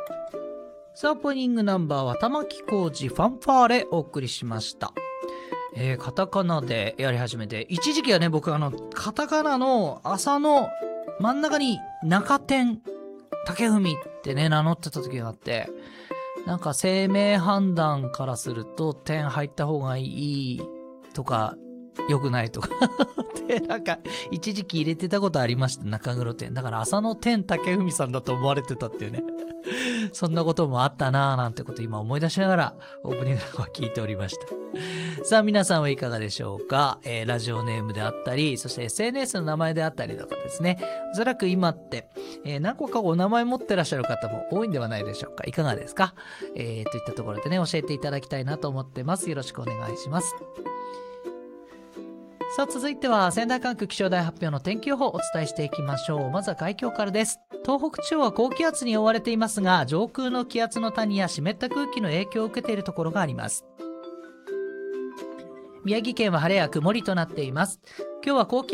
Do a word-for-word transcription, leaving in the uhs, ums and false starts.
さあ、オープニングナンバーは玉置浩二ファンファーレお送りしました。えー、カタカナでやり始めて、一時期はね、僕あの、カタカナの朝の真ん中に中点、竹文ってね、名乗ってた時があって、なんか生命判断からすると点入った方がいいとか、良くないとかで、なんか一時期入れてたことありました。中黒点だから浅野天竹文さんだと思われてたっていうねそんなこともあったなぁなんてこと今思い出しながらオープニングを聞いておりました。さあ皆さんはいかがでしょうか。えー、ラジオネームであったり、そして エスエヌエス の名前であったりとかですね、おそらく今って、えー、何個かお名前持ってらっしゃる方も多いんではないでしょうか。いかがですか。えー、といったところでね、教えていただきたいなと思ってます。よろしくお願いします。さあ続いては仙台管区気象台発表の天気予報をお伝えしていきましょう。まずは海峡からです。東北地方は高気圧に覆われていますが、上空の気圧の谷や湿った空気の影響を受けているところがあります。宮城県は晴れや曇りとなっています。今日は高気